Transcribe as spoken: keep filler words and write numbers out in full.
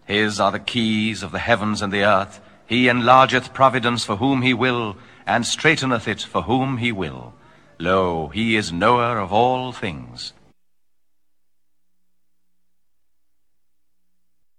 His are the keys of the heavens and the earth. He enlargeth providence for whom he will, and straiteneth it for whom he will. Lo, he is knower of all things.